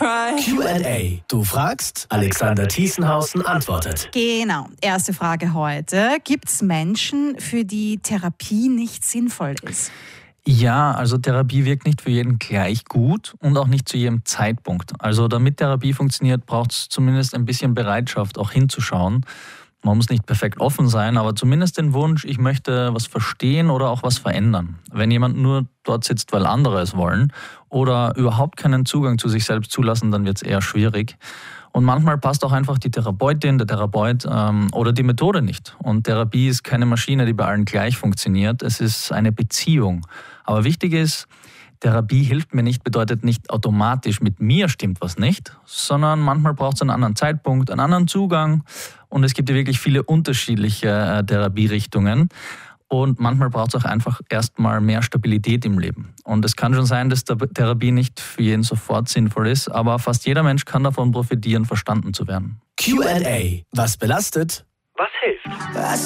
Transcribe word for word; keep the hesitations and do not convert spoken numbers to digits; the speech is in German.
Q and A. Du fragst, Alexander Thiesenhausen antwortet. Genau. Erste Frage heute. Gibt es Menschen, für die Therapie nicht sinnvoll ist? Ja, also Therapie wirkt nicht für jeden gleich gut und auch nicht zu jedem Zeitpunkt. Also damit Therapie funktioniert, braucht es zumindest ein bisschen Bereitschaft, auch hinzuschauen. Man muss nicht perfekt offen sein, aber zumindest den Wunsch, ich möchte was verstehen oder auch was verändern. Wenn jemand nur dort sitzt, weil andere es wollen oder überhaupt keinen Zugang zu sich selbst zulassen, dann wird es eher schwierig. Und manchmal passt auch einfach die Therapeutin, der Therapeut ähm, oder die Methode nicht. Und Therapie ist keine Maschine, die bei allen gleich funktioniert. Es ist eine Beziehung. Aber wichtig ist, Therapie hilft mir nicht, bedeutet nicht automatisch, mit mir stimmt was nicht, sondern manchmal braucht es einen anderen Zeitpunkt, einen anderen Zugang. Und es gibt ja wirklich viele unterschiedliche äh, Therapierichtungen. Und manchmal braucht es auch einfach erstmal mehr Stabilität im Leben. Und es kann schon sein, dass Therapie nicht für jeden sofort sinnvoll ist, aber fast jeder Mensch kann davon profitieren, verstanden zu werden. Q and A. Was belastet? Was hilft?